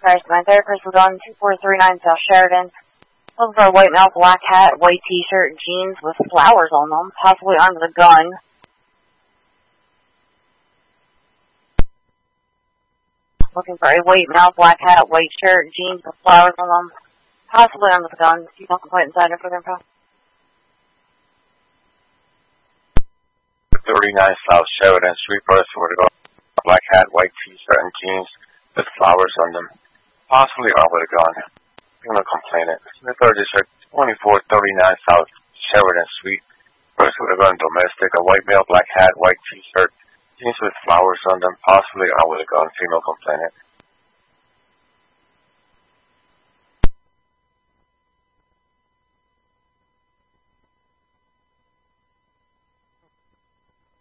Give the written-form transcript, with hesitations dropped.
Christ, my therapist was on 2439 South Sheridan. Looking for a white male, black hat, white t-shirt, jeans with flowers on them, possibly armed with a gun. Looking for a white male, black hat, white shirt, jeans with flowers on them, possibly armed with a gun. You don't complain inside it for their info. 39 South Sheridan Street, person with a black hat, white t-shirt, and jeans with flowers on them, possibly armed with a gun. You're going to complain it. The third district, 2439 South Sheridan Street, person with a gun, domestic, a white male, black hat, white t-shirt, jeans with flowers on them, possibly armed with a gun, female complainant.